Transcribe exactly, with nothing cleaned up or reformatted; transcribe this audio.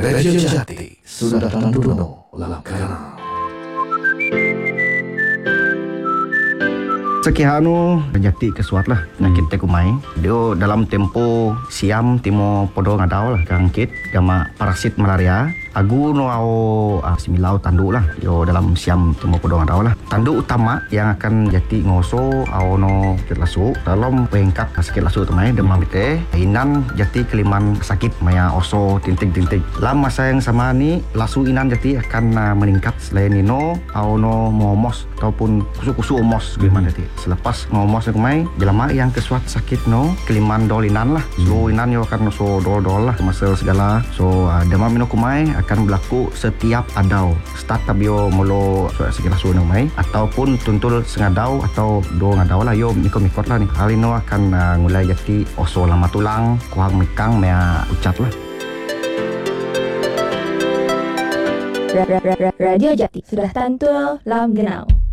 Radio Jati sudah tanduno dalam kanal. Sekihanu jati kesuat lah penyakit hmm. tekumai. Dia dalam tempo siam timo podo ngadau lah kangkit gama parasit malaria. Agu no au uh, similau tanduk lah yo dalam siam timo podo ngadau lah. Tanduk utama yang akan jati ngoso au no sakit lasuk dalam pengkat sakit lasuk temai demam bete inan jati keliman sakit maya oso tintik-tintik. Dalam masa yang sama ni lasu inan jati akan uh, meningkat selain ino au no momos ataupun kusuk-kusuk omos keliman jati. Selepas ngomos kemai jelema yang kesuat sakit no keliman dolinan lah so inan yo akan so dol-dol lah masal segala so uh, demam ino kumai akan berlaku setiap adau start tabio molo so, sakit lasu no mai ataupun tuntul sengadau atau do ngadau lah yo mikot-mikot lah ni hal ino akan uh, mulai jati oso lama tulang kuang mikang mea ucat lah. Radio Jati sudah tantul lam genau.